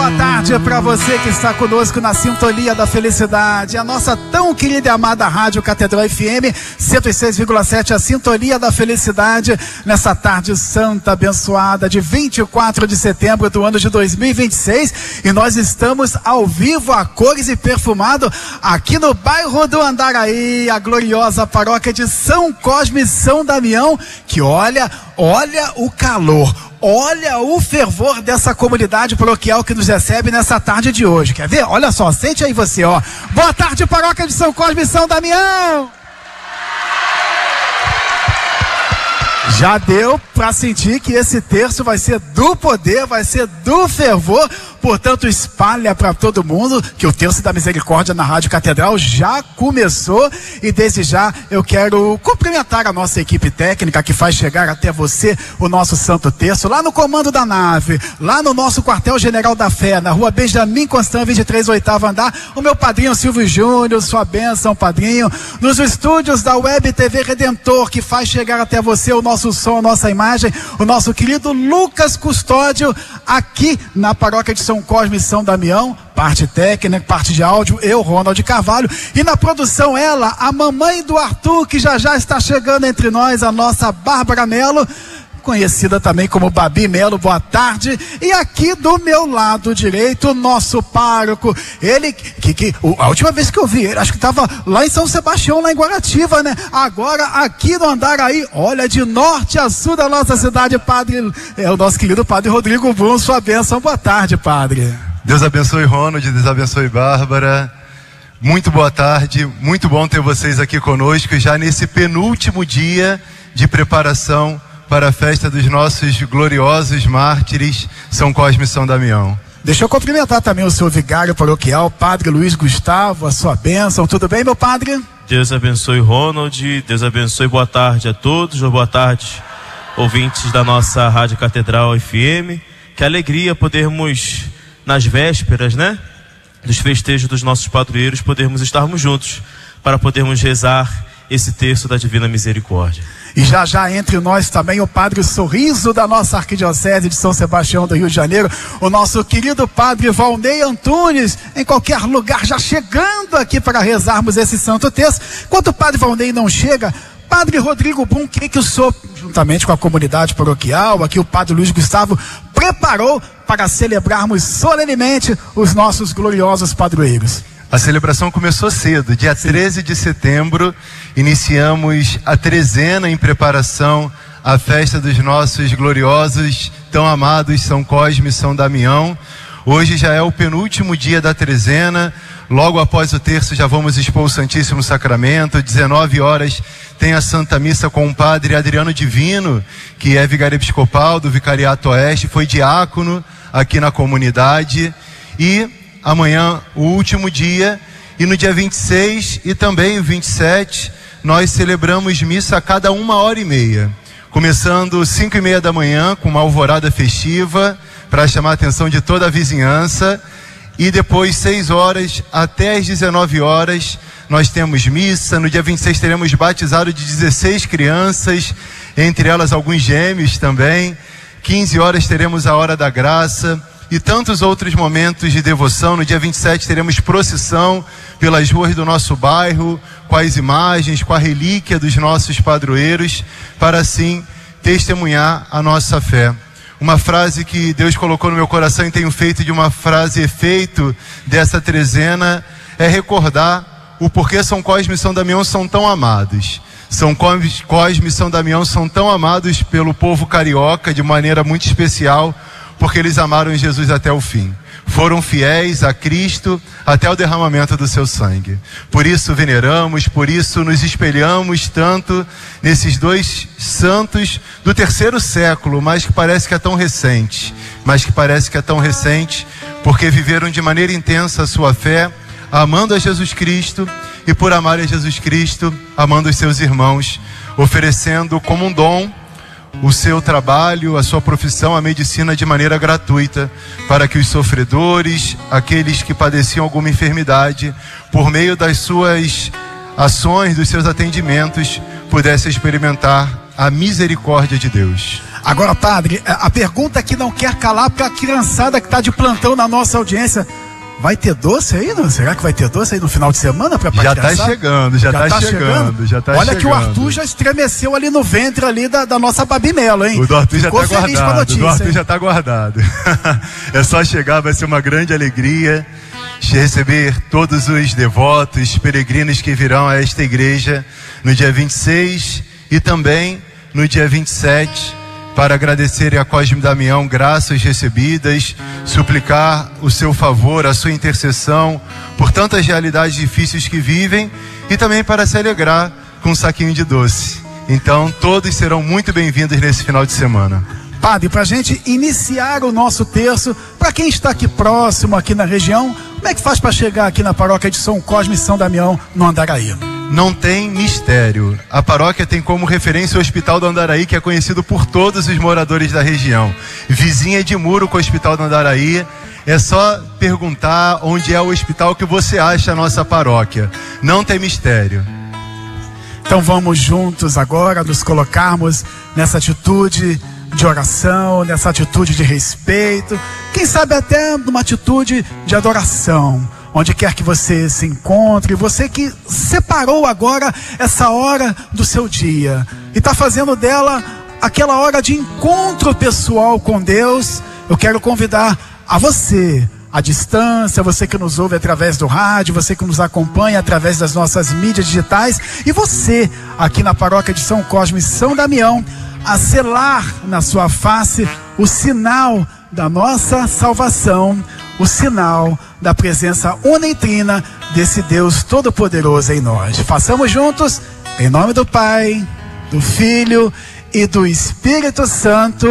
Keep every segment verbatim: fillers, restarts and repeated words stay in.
boa tarde para você que está conosco na Sintonia da Felicidade, a nossa tão querida e amada Rádio Catedral F M cento e seis vírgula sete, a Sintonia da Felicidade, nessa tarde santa, abençoada, de vinte e quatro de setembro do ano de dois mil e vinte e seis, e nós estamos ao vivo, a cores e perfumado, aqui no bairro do Andaraí, a gloriosa paróquia de São Cosme e São Damião, que olha, olha o calor, olha o fervor dessa comunidade paroquial que nos recebe nessa tarde de hoje. Quer ver? Olha só, sente aí você, ó. Boa tarde, paróquia de São Cosme e São Damião! Já deu para sentir que esse terço vai ser do poder, vai ser do fervor, portanto espalha para todo mundo que o terço da misericórdia na Rádio Catedral já começou, e desde já eu quero cumprimentar a nossa equipe técnica que faz chegar até você o nosso Santo Terço, lá no comando da nave, lá no nosso quartel-general da fé, na rua Benjamin Constant, vinte e três, oitavo andar, o meu padrinho Silvio Júnior, sua bênção, padrinho, nos estúdios da Web T V Redentor, que faz chegar até você o nosso som, a nossa imagem, o nosso querido Lucas Custódio, aqui na paróquia de São Cosme e São Damião, parte técnica, parte de áudio, eu, Ronald Carvalho, e na produção ela, a mamãe do Arthur, que já já está chegando entre nós, a nossa Bárbara Melo, conhecida também como Babi Melo, boa tarde. E aqui do meu lado direito, o nosso pároco, ele, que, que a última vez que eu vi ele, acho que estava lá em São Sebastião, lá em Guaratiba, né? Agora aqui no Andaraí, olha, de norte a sul da nossa cidade, padre, é o nosso querido padre Rodrigo Brum, sua bênção, boa tarde, padre. Deus abençoe Ronald, Deus abençoe Bárbara, muito boa tarde, muito bom ter vocês aqui conosco, já nesse penúltimo dia de preparação para a festa dos nossos gloriosos mártires, São Cosme e São Damião. Deixa eu cumprimentar também o seu vigário paroquial, Padre Luiz Gustavo, a sua bênção. Tudo bem, meu padre? Deus abençoe Ronald, Deus abençoe, boa tarde a todos, boa tarde, ouvintes da nossa Rádio Catedral F M. Que alegria podermos, nas vésperas, né, dos festejos dos nossos padroeiros, podermos estarmos juntos, para podermos rezar esse terço da Divina Misericórdia. E já já entre nós também o Padre Sorriso da nossa Arquidiocese de São Sebastião do Rio de Janeiro, o nosso querido Padre Valnei Antunes, em qualquer lugar, já chegando aqui para rezarmos esse Santo Terço. Enquanto o Padre Valnei não chega, Padre Rodrigo Brum, que que o senhor, juntamente com a comunidade paroquial, aqui o Padre Luiz Gustavo, preparou para celebrarmos solenemente os nossos gloriosos padroeiros? A celebração começou cedo, dia treze de setembro, iniciamos a trezena em preparação à festa dos nossos gloriosos, tão amados São Cosme e São Damião. Hoje já é o penúltimo dia da trezena, logo após o terço já vamos expor o Santíssimo Sacramento, dezenove horas tem a Santa Missa com o Padre Adriano Divino, que é vigário episcopal do Vicariato Oeste, foi diácono aqui na comunidade, e amanhã o último dia, e no dia vinte e seis e também vinte e sete nós celebramos missa a cada uma hora e meia, começando cinco e meia da manhã com uma alvorada festiva para chamar a atenção de toda a vizinhança, e depois seis horas até as dezenove horas nós temos missa. No dia vinte e seis teremos batizado de dezesseis crianças, entre elas alguns gêmeos também. Quinze horas teremos a hora da graça e tantos outros momentos de devoção. No dia vinte e sete teremos procissão pelas ruas do nosso bairro, com as imagens, com a relíquia dos nossos padroeiros, para assim testemunhar a nossa fé. Uma frase que Deus colocou no meu coração e tenho feito de uma frase efeito dessa trezena é recordar o porquê São Cosme e São Damião são tão amados. São Cosme e São Damião são tão amados pelo povo carioca de maneira muito especial, porque eles amaram Jesus até o fim. Foram fiéis a Cristo até o derramamento do seu sangue. Por isso veneramos, por isso nos espelhamos tanto nesses dois santos do terceiro século, mas que parece que é tão recente, mas que parece que é tão recente, porque viveram de maneira intensa a sua fé, amando a Jesus Cristo, e por amar a Jesus Cristo, amando os seus irmãos, oferecendo como um dom o seu trabalho, a sua profissão, a medicina de maneira gratuita, para que os sofredores, aqueles que padeciam alguma enfermidade, por meio das suas ações, dos seus atendimentos, pudessem experimentar a misericórdia de Deus. Agora, padre, a pergunta que não quer calar para a criançada que está de plantão na nossa audiência: vai ter doce aí? Não? Será que vai ter doce aí no final de semana? Pra, pra já está chegando, já está chegando, chegando, já tá Olha chegando. Que o Arthur já estremeceu ali no ventre ali da, da nossa Babimelo, hein? O do Arthur já está guardado, notícia, o do Arthur hein? já está guardado. É só chegar, vai ser uma grande alegria de receber todos os devotos, peregrinos que virão a esta igreja no dia vinte e seis e também no dia vinte e sete, para agradecer a Cosme Damião graças recebidas, suplicar o seu favor, a sua intercessão por tantas realidades difíceis que vivem e também para se alegrar com um saquinho de doce. Então todos serão muito bem-vindos nesse final de semana. Padre, para a gente iniciar o nosso terço, para quem está aqui próximo, aqui na região, como é que faz para chegar aqui na paróquia de São Cosme e São Damião, no Andaraí? Não tem mistério. A paróquia tem como referência o Hospital do Andaraí, que é conhecido por todos os moradores da região. Vizinha de muro com o Hospital do Andaraí. É só perguntar onde é o hospital que você acha a nossa paróquia. Não tem mistério. Então vamos juntos agora nos colocarmos nessa atitude de oração, nessa atitude de respeito, quem sabe até numa atitude de adoração. Onde quer que você se encontre, você que separou agora essa hora do seu dia e está fazendo dela aquela hora de encontro pessoal com Deus, eu quero convidar a você, à distância, você que nos ouve através do rádio, você que nos acompanha através das nossas mídias digitais e você aqui na paróquia de São Cosme e São Damião, a selar na sua face o sinal da nossa salvação, o sinal da presença unitrina desse Deus Todo-Poderoso em nós. Façamos juntos, em nome do Pai, do Filho e do Espírito Santo.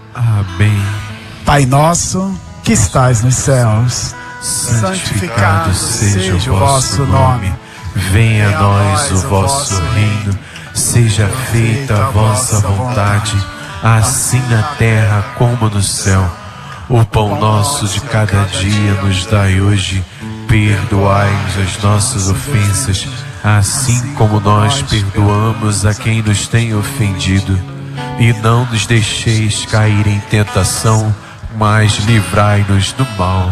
Amém. Pai nosso, que estais nos céus, santificado seja o vosso nome. Venha a nós o vosso reino. Seja feita a vossa vontade, assim na terra como no céu. O pão nosso de cada dia nos dai hoje. Perdoai-nos as nossas ofensas, assim como nós perdoamos a quem nos tem ofendido. E não nos deixeis cair em tentação, mas livrai-nos do mal.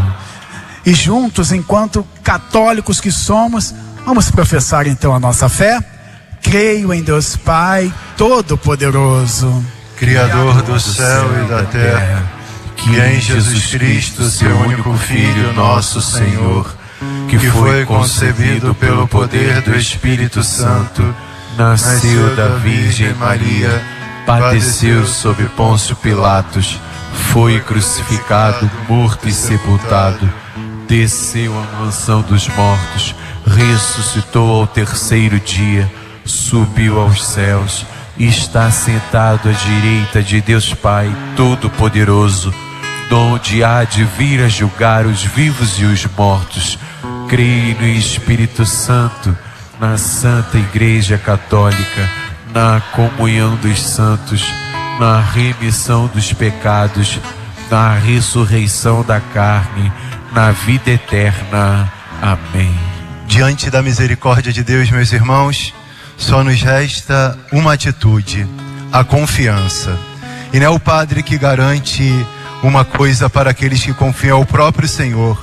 E juntos, enquanto católicos que somos, vamos professar então a nossa fé. Creio em Deus Pai Todo-Poderoso, Criador do céu e da terra, que em Jesus Cristo, seu único Filho, nosso Senhor, que foi concebido pelo poder do Espírito Santo, nasceu da Virgem Maria, padeceu sob Pôncio Pilatos, foi crucificado, morto e sepultado, desceu à mansão dos mortos, ressuscitou ao terceiro dia, subiu aos céus e está sentado à direita de Deus Pai Todo-Poderoso, donde há de vir a julgar os vivos e os mortos. Creio no Espírito Santo, na Santa Igreja Católica, na comunhão dos santos, na remissão dos pecados, na ressurreição da carne, na vida eterna. Amém. Diante da misericórdia de Deus, meus irmãos, só nos resta uma atitude: a confiança. E não é o Padre que garante uma coisa para aqueles que confiam ao próprio Senhor.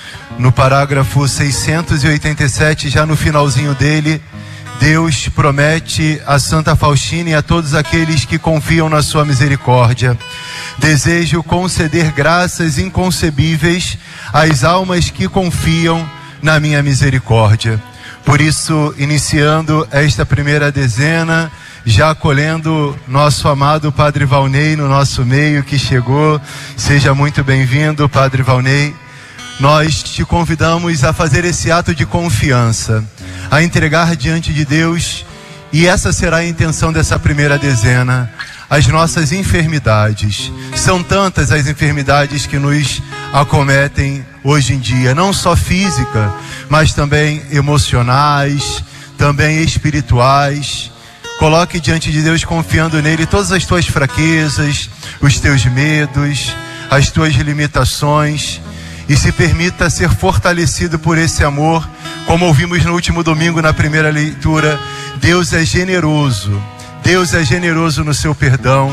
No parágrafo seiscentos e oitenta e sete, já no finalzinho dele, Deus promete a Santa Faustina e a todos aqueles que confiam na sua misericórdia: desejo conceder graças inconcebíveis às almas que confiam na minha misericórdia. Por isso, iniciando esta primeira dezena, já acolhendo nosso amado Padre Valnei no nosso meio que chegou. Seja muito bem-vindo, Padre Valnei. Nós te convidamos a fazer esse ato de confiança, a entregar diante de Deus, e essa será a intenção dessa primeira dezena, as nossas enfermidades. São tantas as enfermidades que nos acometem hoje em dia, não só física, mas também emocionais, também espirituais. Coloque diante de Deus, confiando nele, todas as tuas fraquezas, os teus medos, as tuas limitações, e se permita ser fortalecido por esse amor. Como ouvimos no último domingo na primeira leitura, Deus é generoso, Deus é generoso no seu perdão,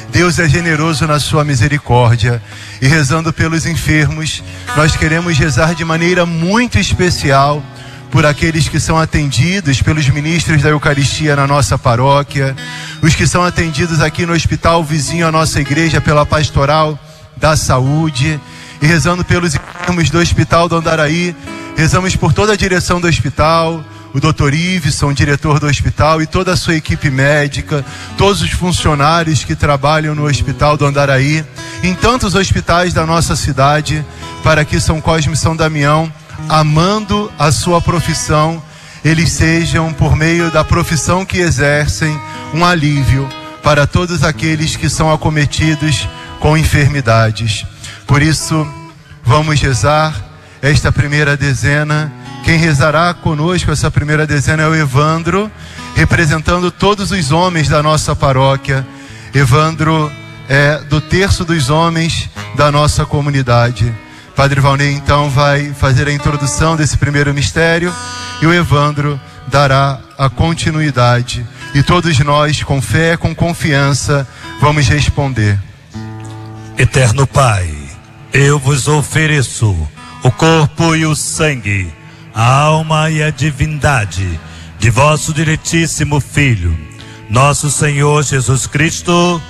Deus é generoso na sua misericórdia. E rezando pelos enfermos, nós queremos rezar de maneira muito especial por aqueles que são atendidos pelos ministros da Eucaristia na nossa paróquia, os que são atendidos aqui no hospital vizinho à nossa igreja pela Pastoral da Saúde, e rezando pelos enfermos do Hospital do Andaraí, rezamos por toda a direção do hospital, o doutor Iveson, diretor do hospital, e toda a sua equipe médica, todos os funcionários que trabalham no Hospital do Andaraí, em tantos hospitais da nossa cidade, para que São Cosme e São Damião, amando a sua profissão, eles sejam, por meio da profissão que exercem, um alívio para todos aqueles que são acometidos com enfermidades. Por isso, vamos rezar esta primeira dezena. Quem rezará conosco essa primeira dezena é o Evandro, representando todos os homens da nossa paróquia. Evandro é do terço dos homens da nossa comunidade. Padre Valnei então vai fazer a introdução desse primeiro mistério e o Evandro dará a continuidade. E todos nós, com fé, com confiança, vamos responder. Eterno Pai, eu vos ofereço o corpo e o sangue, a alma e a divindade de vosso diletíssimo Filho, nosso Senhor Jesus Cristo,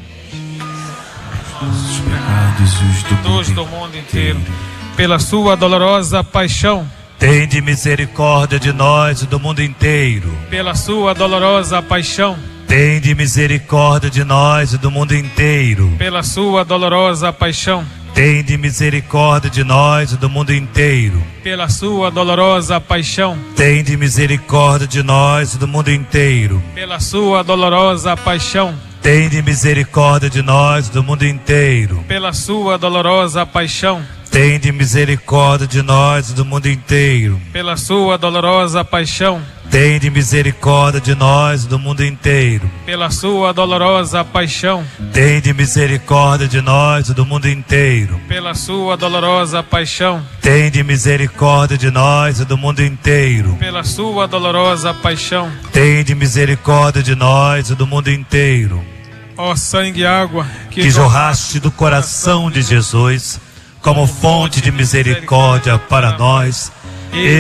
os pecados e os do todos do mundo inteiro, pela sua dolorosa paixão, tende misericórdia de nós e do mundo inteiro. pela sua dolorosa paixão, Tende misericórdia de nós e do mundo inteiro. pela sua dolorosa paixão, Tende misericórdia de nós e do mundo inteiro. pela sua dolorosa paixão, Tende misericórdia de nós e do mundo inteiro. pela sua dolorosa paixão, Tende misericórdia de nós e do mundo inteiro. pela sua dolorosa paixão, Tende misericórdia de nós e do mundo inteiro. pela sua dolorosa paixão, Tende misericórdia de nós e do mundo inteiro. pela sua dolorosa paixão, Tende misericórdia de nós e do mundo inteiro. pela sua dolorosa paixão, Tende misericórdia de nós e do mundo inteiro. pela sua dolorosa paixão. Tende misericórdia de nós e do mundo inteiro. Ó sangue e água Que jorraste do coração de Jesus como fonte de misericórdia para nós,